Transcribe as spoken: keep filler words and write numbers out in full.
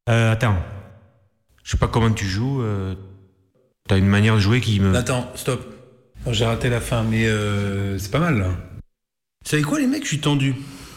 Euh, attends. Je sais pas comment tu joues. Euh, t'as une manière de jouer qui me... Attends, stop. Oh, j'ai raté la fin, mais euh, c'est pas mal là. Vous savez quoi les mecs, je suis tendu.